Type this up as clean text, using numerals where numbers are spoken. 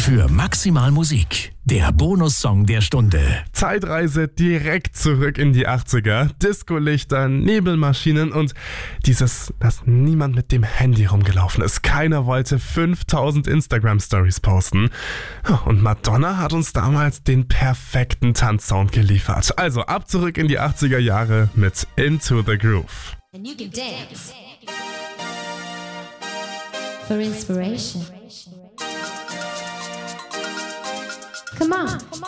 für Maximal Musik. Der Bonussong der Stunde. Zeitreise direkt zurück in die 80er. Discolichter, Nebelmaschinen und dass niemand mit dem Handy rumgelaufen ist. Keiner wollte 5000 Instagram-Stories posten. Und Madonna hat uns damals den perfekten Tanzsound geliefert. Also ab zurück in die 80er Jahre mit Into the Groove. And you can dance for inspiration. Come on.